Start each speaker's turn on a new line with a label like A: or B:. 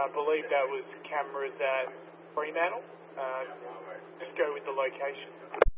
A: believe that was cameras at Fremantle. Just go with the location.